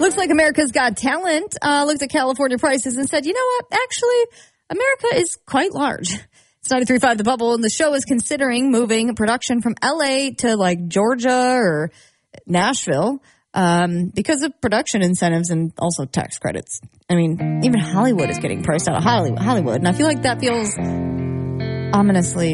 Looks like America's Got Talent looked at California prices and said, you know what? Actually, America is quite large. It's 93.5 The Bubble, and the show is considering moving production from L.A. to, like, Georgia or Nashville because of production incentives and also tax credits. I mean, even Hollywood is getting priced out of Hollywood, and I feel like that feels ominously